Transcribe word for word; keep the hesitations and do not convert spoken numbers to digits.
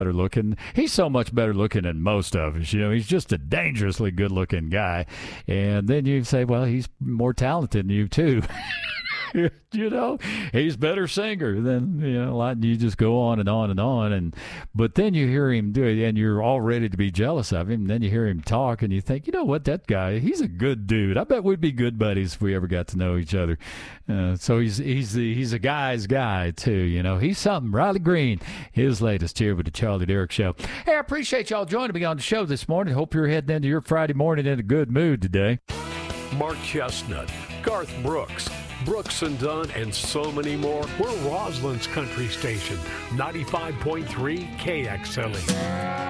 better looking. He's so much better looking than most of us. You know, he's just a dangerously good looking guy. And then you say, well, he's more talented than you too. You know, he's better singer than, you know, a lot. And you just go on and on and on. And, but then you hear him do it and you're all ready to be jealous of him. And then you hear him talk and you think, you know what, that guy, he's a good dude. I bet we'd be good buddies if we ever got to know each other. Uh, so he's, he's, the, he's a guy's guy too. You know, he's something. Riley Green, his latest here with the Charlie Derrick Show. Hey, I appreciate y'all joining me on the show this morning. Hope you're heading into your Friday morning in a good mood today. Mark Chestnut, Garth Brooks, Brooks and Dunn, and so many more. We're Roslyn's country station, ninety-five point three K X L E.